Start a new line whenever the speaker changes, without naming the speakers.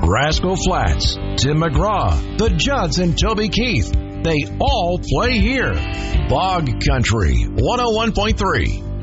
Rascal Flats, Tim McGraw, the Johnson Toby Keith. They all play here. Bog Country 101.3.